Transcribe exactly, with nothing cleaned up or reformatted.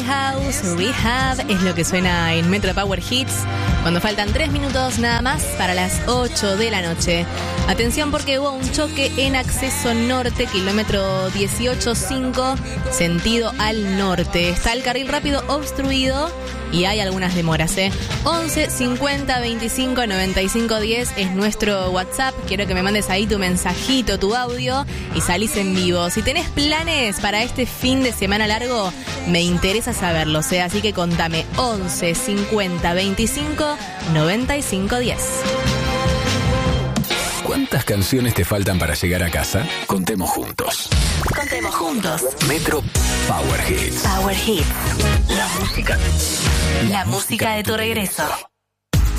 House, Rehab, es lo que suena en Metro Power Hits, cuando faltan tres minutos nada más para las ocho de la noche. Atención porque hubo un choque en acceso norte, kilómetro dieciocho cinco, sentido al norte. Está el carril rápido obstruido y hay algunas demoras, ¿eh? once cincuenta veinticinco noventa y cinco diez es nuestro WhatsApp. Quiero que me mandes ahí tu mensajito, tu audio y salís en vivo. Si tenés planes para este fin de semana largo, me interesa saberlos, ¿eh? Así que contame once cincuenta veinticinco noventa y cinco diez. ¿Cuántas canciones te faltan para llegar a casa? Contemos juntos. Contemos juntos. Metro Power Hits. Power Hits. La música. La música de tu regreso.